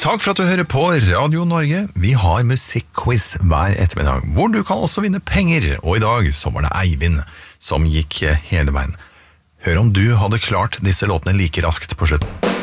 Takk for at du hører på Radio Norge. Vi har musikkquiz hver ettermiddag, hvor du kan også vinne penger. Og i dag så var det Eivind som gikk hele veien. Hør om du hadde klart disse låtene like raskt på slutten.